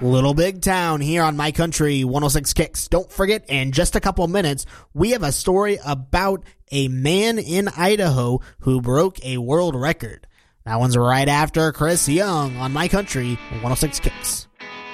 Little Big Town here on My Country 106 Kicks. Don't forget, in just a couple minutes, we have a story about a man in Idaho who broke a world record. That one's right after Chris Young on My Country 106 Kicks.